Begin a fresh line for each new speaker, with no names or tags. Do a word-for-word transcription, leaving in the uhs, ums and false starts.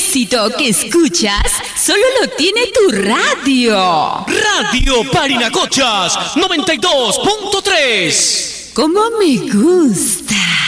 éxito que escuchas solo lo tiene tu radio.
Radio Parinacochas noventa y dos punto tres.
¡Cómo me gusta!